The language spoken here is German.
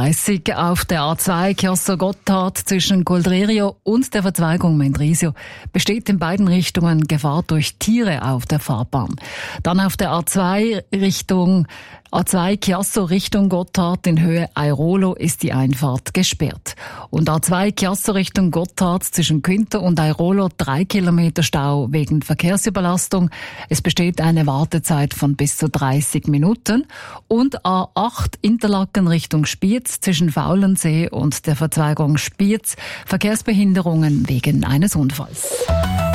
A30 auf der A2 Chiasso-Gotthard zwischen Coldrerio und der Verzweigung Mendrisio besteht in beiden Richtungen Gefahr durch Tiere auf der Fahrbahn. Dann auf der A2 Chiasso Richtung Gotthard in Höhe Airolo ist die Einfahrt gesperrt. Und A2 Chiasso Richtung Gotthard zwischen Quinto und Airolo 3 Kilometer Stau wegen Verkehrsüberlastung. Es besteht eine Wartezeit von bis zu 30 Minuten. Und A8 Interlaken Richtung Spiez zwischen Faulensee und der Verzweigung Spiez Verkehrsbehinderungen wegen eines Unfalls.